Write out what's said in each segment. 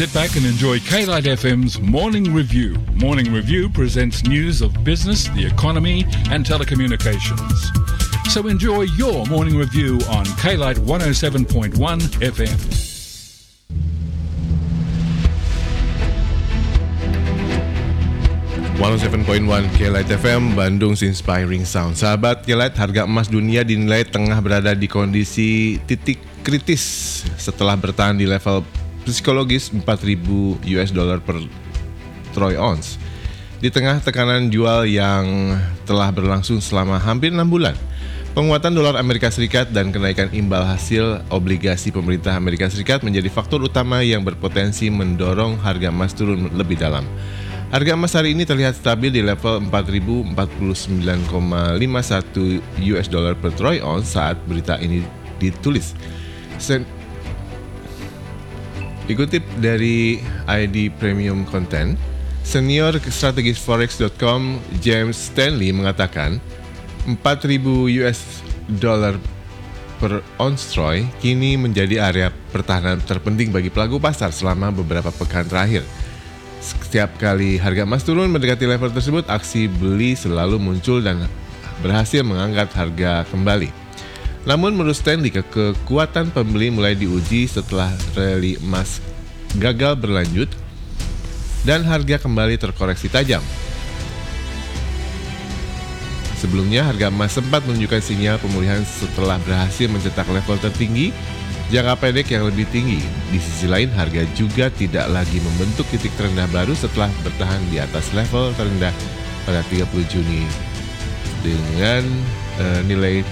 Sit back and enjoy K-Light FM's Morning Review. Morning Review presents news of business, the economy, and telecommunications. So enjoy your morning review on K-Light 107.1 FM. K-Light FM, Bandung's Inspiring Sound. Sahabat K-Light, harga emas dunia dinilai tengah berada di kondisi titik kritis setelah bertahan di level psikologis $4,000 per troy ounce. Di tengah tekanan jual yang telah berlangsung selama hampir 6 bulan, penguatan dolar Amerika Serikat dan kenaikan imbal hasil obligasi pemerintah Amerika Serikat menjadi faktor utama yang berpotensi mendorong harga emas turun lebih dalam. Harga emas hari ini terlihat stabil di level $4,049,51 per troy ounce saat berita ini ditulis. Dikutip dari ID Premium Content, senior strategis forex.com James Stanley mengatakan $4,000 per ounce troy kini menjadi area pertahanan terpenting bagi pelaku pasar selama beberapa pekan terakhir. Setiap kali harga emas turun mendekati level tersebut, aksi beli selalu muncul dan berhasil mengangkat harga kembali. Namun menurut Stanley, kekuatan pembeli mulai diuji setelah rally emas gagal berlanjut dan harga kembali terkoreksi tajam. Sebelumnya, harga emas sempat menunjukkan sinyal pemulihan setelah berhasil mencetak level tertinggi jangka pendek yang lebih tinggi. Di sisi lain, harga juga tidak lagi membentuk titik terendah baru setelah bertahan di atas level terendah pada 30 Juni dengan nilai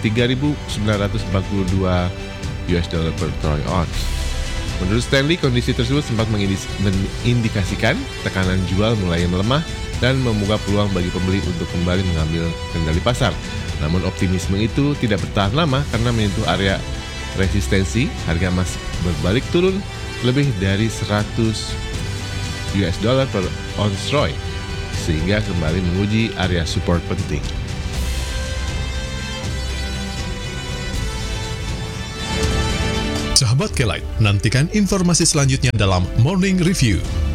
$3,942 per troy ounce. Menurut Stanley, kondisi tersebut sempat mengindikasikan tekanan jual mulai melemah dan membuka peluang bagi pembeli untuk kembali mengambil kendali pasar. Namun optimisme itu tidak bertahan lama karena menyentuh area resistensi. Harga emas berbalik turun lebih dari $100 per ounce troy sehingga kembali menguji area support penting. Sahabat K-Light, nantikan informasi selanjutnya dalam Morning Review.